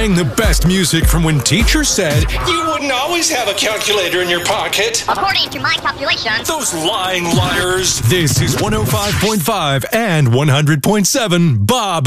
Playing the best music from when teacher said, You wouldn't always have a calculator in your pocket. According to my calculations. Those lying liars. This is 105.5 and 100.7 Bob